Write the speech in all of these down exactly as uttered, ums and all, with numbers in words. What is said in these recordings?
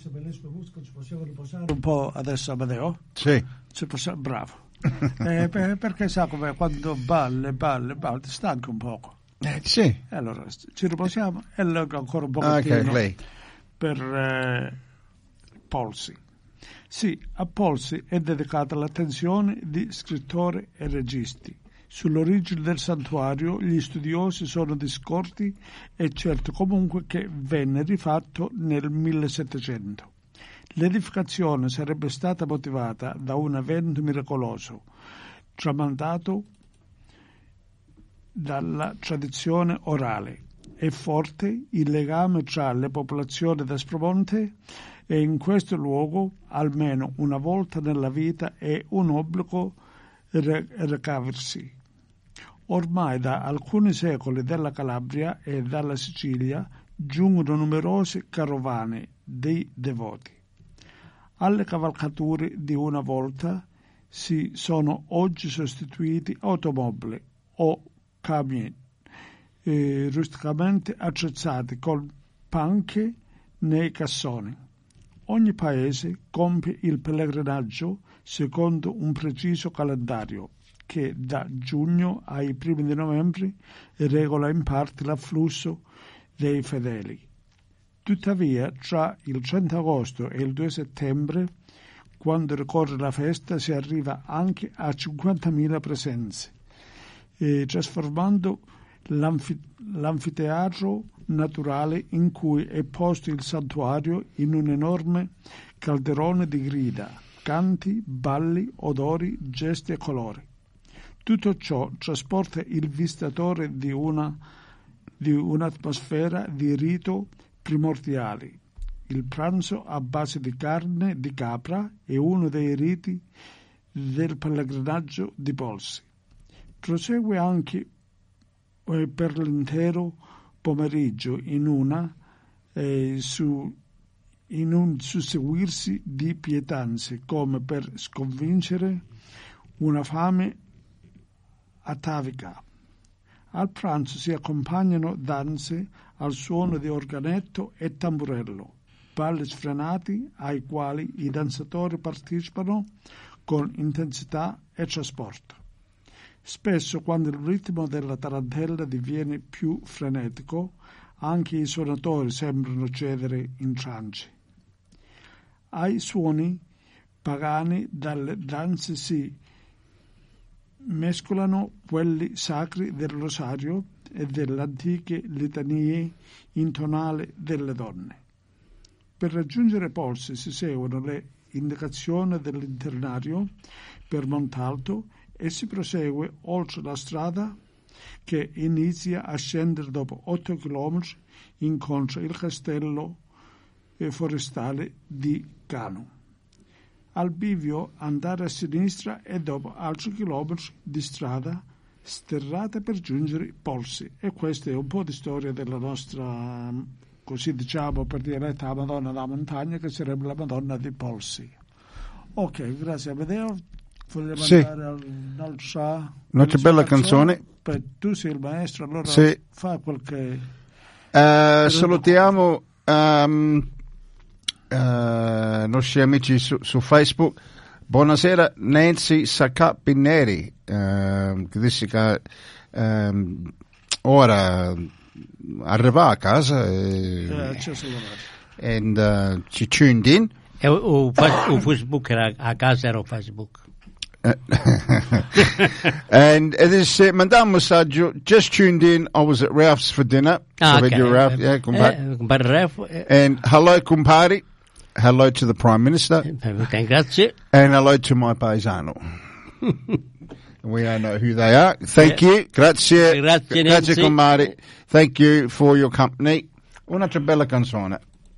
questa bellissima musica ci possiamo riposare un po' adesso, Amedeo? Sì. Ci possiamo, bravo. eh, per, perché sa come quando balle, balle, balle, ti stanca un poco. Eh, sì. E allora ci riposiamo e allora ancora un po' Okay, per eh, Polsi. Sì, a Polsi è dedicata l'attenzione di scrittori e registi. Sull'origine del santuario gli studiosi sono discordi e certo comunque che venne rifatto nel millesettecento. L'edificazione sarebbe stata motivata da un evento miracoloso, tramandato dalla tradizione orale. È forte il legame tra le popolazioni d'Aspromonte e in questo luogo, almeno una volta nella vita, è un obbligo recarsi. Ormai da alcuni secoli dalla Calabria e dalla Sicilia giungono numerose carovane dei devoti. Alle cavalcature di una volta si sono oggi sostituiti automobili o camion eh, rusticamente attrezzati con panche nei cassoni. Ogni paese compie il pellegrinaggio secondo un preciso calendario che da giugno ai primi di novembre regola in parte l'afflusso dei fedeli. Tuttavia, tra il trenta agosto e il due settembre, quando ricorre la festa, si arriva anche a cinquantamila presenze, eh, trasformando l'anfi- l'anfiteatro naturale in cui è posto il santuario in un enorme calderone di grida, canti, balli, odori, gesti e colori. Tutto ciò trasporta il visitatore di, una, di un'atmosfera di rito primordiali. Il pranzo a base di carne di capra è uno dei riti del pellegrinaggio di Polsi. Prosegue anche eh, per l'intero pomeriggio in una eh, su, in un susseguirsi di pietanze come per sconfiggere una fame atavica. Al pranzo si accompagnano danze al suono di organetto e tamburello, balli sfrenati ai quali i danzatori partecipano con intensità e trasporto. Spesso, quando il ritmo della tarantella diviene più frenetico, anche i suonatori sembrano cedere in trance. Ai suoni pagani dalle danze si mescolano quelli sacri del rosario e delle antiche litanie intonali delle donne. Per raggiungere Polsi si seguono le indicazioni dell'internario per Montalto e si prosegue oltre la strada che inizia a scendere dopo otto chilometri, incontra il castello forestale di Cano. Al bivio andare a sinistra e dopo altri chilometri di strada sterrata per giungere Polsi. E questa è un po' di storia della nostra, così diciamo per dialetto, la Madonna della Montagna, che sarebbe la Madonna di Polsi. Ok, grazie Amedeo. Vogliamo sì. andare all'altra un'altra bella canzone. Beh, tu sei il maestro, allora sì. fa qualche uh, salutiamo um, uh, i nostri amici su, su Facebook. Buonasera Nancy Sacapineri, uh, che dice che um, ora arriva a casa e, uh, and uh, ci tuned in. E o, o, o Facebook era a casa, era o Facebook. And it is uh, mandam messaggio, just tuned in, I was at Ralph's for dinner. Ah, so okay. Ralph, yeah, compare. Eh, Ralph, eh. And hello compari, hello to the Prime Minister. Grazie. And hello to my paesano. We don't know who they are. Thank eh. you. Grazie. Grazie, Grazie compari. Thank you for your company. Un'altra bella canzone.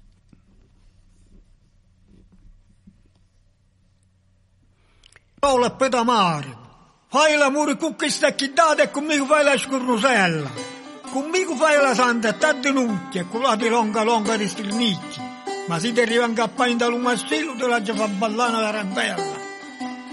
Paola Pedamare, fai l'amore con questa chiddata e conmigo fai la scurrusella. Conmigo fai la santa tardinucchia e con la di longa longa di stilnicchi. Ma se ti arriva a cappare dall'umassillo te la già fa ballare la rebella.